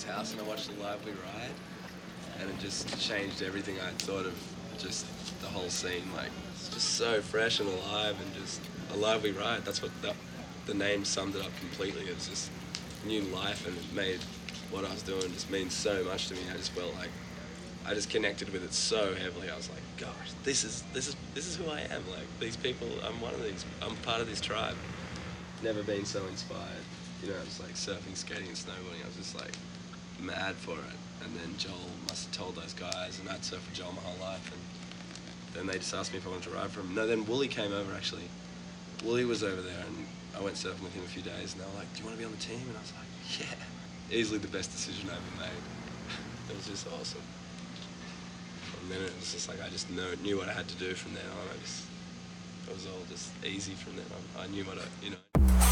his house and I watched the live we ride, and it just changed everything I thought of just the whole scene. Like, it's just so fresh and alive, and just a live we ride. That's what the name summed it up completely. It was just new life, and it made what I was doing just mean so much to me. I just felt like I just connected with it so heavily. I was like, gosh, this is who I am. Like, these people, I'm one of these. I'm part of this tribe. Never been so inspired. You know, it was like surfing, skating, and snowboarding. I was just like mad for it. And then Joel must have told those guys, and I'd surfed with Joel my whole life. And then they just asked me if I wanted to ride for him. No, then Wooly came over actually. Wooly was over there, and I went surfing with him a few days. And they were like, "Do you want to be on the team?" And I was like, "Yeah." Easily the best decision I ever made. It was just awesome. And then it was just like I just knew what I had to do from then on. It was all just easy from then on. I knew what I.